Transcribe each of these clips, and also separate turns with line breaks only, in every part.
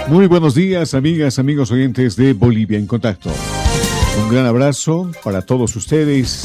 Muy buenos días, amigas, amigos oyentes de Bolivia en Contacto. Un gran abrazo para todos ustedes.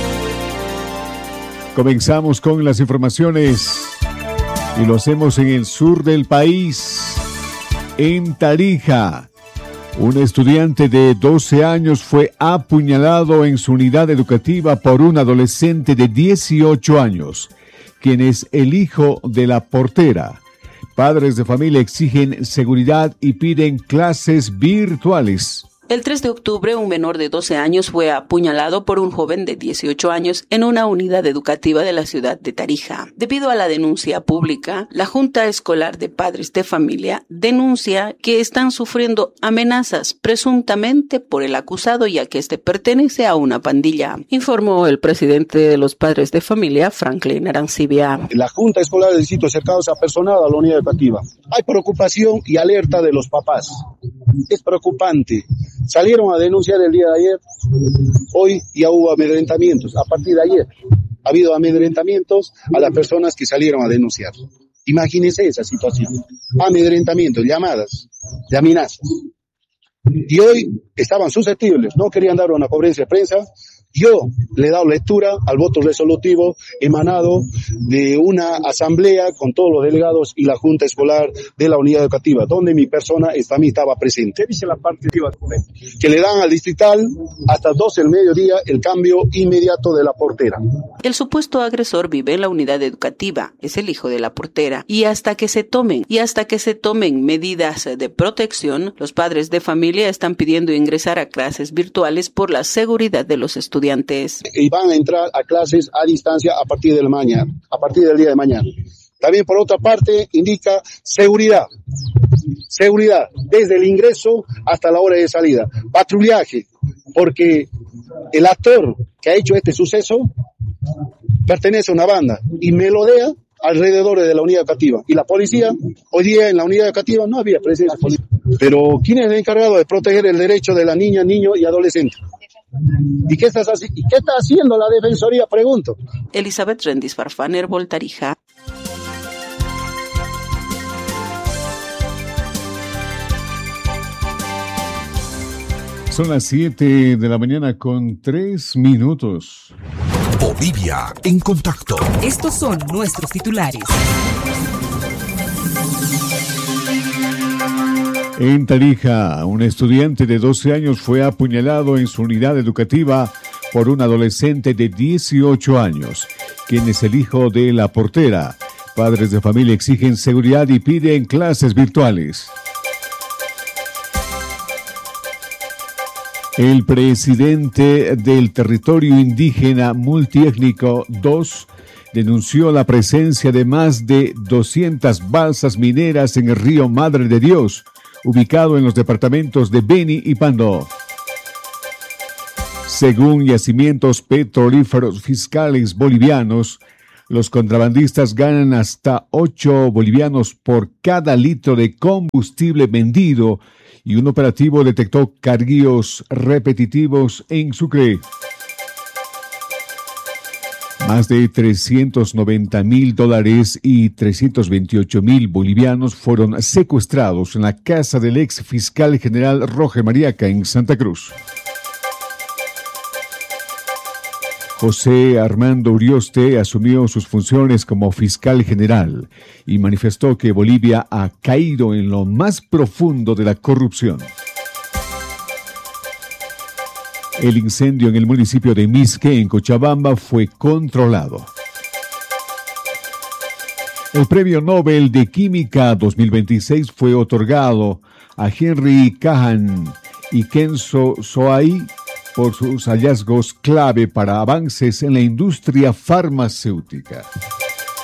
Comenzamos con las informaciones y lo hacemos en el sur del país, en Tarija. Un estudiante de 12 años fue apuñalado en su unidad educativa por un adolescente de 18 años, quien es el hijo de la portera. Padres de familia exigen seguridad y piden clases virtuales.
El 3 de octubre, un menor de 12 años fue apuñalado por un joven de 18 años en una unidad educativa de la ciudad de Tarija. Debido a la denuncia pública, la Junta Escolar de Padres de Familia denuncia que están sufriendo amenazas presuntamente por el acusado, ya que este pertenece a una pandilla, informó el presidente de los Padres de Familia, Franklin Arancibia.
La Junta Escolar del Distrito Cercado se ha personado a la unidad educativa. Hay preocupación y alerta de los papás. Es preocupante. Salieron a denunciar el día de ayer, hoy ya hubo amedrentamientos. A partir de ayer ha habido amedrentamientos a las personas que salieron a denunciar. Imagínense esa situación. Amedrentamientos, llamadas, de amenazas. Y hoy estaban susceptibles, no querían dar una conferencia de prensa. Yo le he dado lectura al voto resolutivo emanado de una asamblea con todos los delegados y la Junta Escolar de la unidad educativa, donde mi persona también estaba presente. Dice la parte que le dan al distrital hasta 12 del mediodía el cambio inmediato de la portera.
El supuesto agresor vive en la unidad educativa, es el hijo de la portera, y hasta que se tomen medidas de protección, los padres de familia están pidiendo ingresar a clases virtuales por la seguridad de los estudiantes.
Y van a entrar a clases a distancia a partir de mañana, a partir del día de mañana. También por otra parte indica seguridad desde el ingreso hasta la hora de salida, patrullaje, porque el actor que ha hecho este suceso pertenece a una banda y melodea alrededor de la unidad educativa. Y la policía, hoy día en la unidad educativa no había presencia policial. Pero ¿quién es el encargado de proteger el derecho de la niña, niño y adolescente? ¿Y qué está haciendo la Defensoría? Pregunto.
Elizabeth Rendis Farfán, Herbol, Tarija.
Son las 7 de la mañana con 3 minutos.
Bolivia en Contacto.
Estos son nuestros titulares.
En Tarija, un estudiante de 12 años fue apuñalado en su unidad educativa por un adolescente de 18 años, quien es el hijo de la portera. Padres de familia exigen seguridad y piden clases virtuales. El presidente del territorio indígena multiétnico 2 denunció la presencia de más de 200 balsas mineras en el río Madre de Dios, ubicado en los departamentos de Beni y Pando. Según yacimientos petrolíferos fiscales bolivianos, los contrabandistas ganan hasta 8 bolivianos por cada litro de combustible vendido y un operativo detectó carguíos repetitivos en Sucre. Más de $390,000 y 328,000 bolivianos fueron secuestrados en la casa del ex fiscal general Roge Mariaca en Santa Cruz. José Armando Urioste asumió sus funciones como fiscal general y manifestó que Bolivia ha caído en lo más profundo de la corrupción. El incendio en el municipio de Misque, en Cochabamba, fue controlado. El Premio Nobel de Química 2026 fue otorgado a Henry Cahan y Kenzo Soai por sus hallazgos clave para avances en la industria farmacéutica.